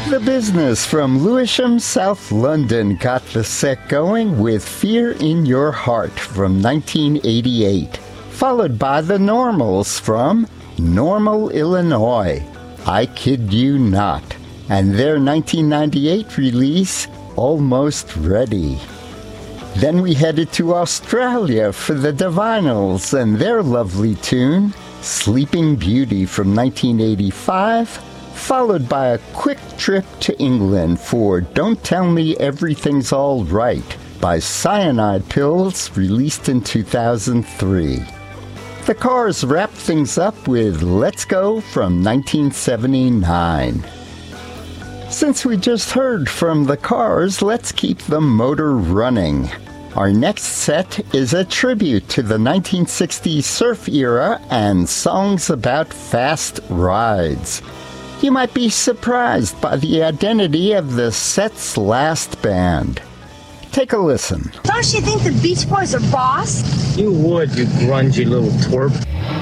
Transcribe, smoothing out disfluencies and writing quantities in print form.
The Business from Lewisham, South London got the set going with Fear in Your Heart from 1988, followed by The Normals from Normal, Illinois, I Kid You Not, and their 1998 release, Almost Ready. Then we headed to Australia for the Divinals and their lovely tune, Sleeping Beauty from 1985, followed by a quick trip to England for Don't Tell Me Everything's All Right by Cyanide Pills, released in 2003. The Cars wrapped things up with Let's Go from 1979. Since we just heard from The Cars, let's keep the motor running. Our next set is a tribute to the 1960s surf era and songs about fast rides. You might be surprised by the identity of the set's last band. Take a listen. Don't you think the Beach Boys are boss? You would, you grungy little twerp.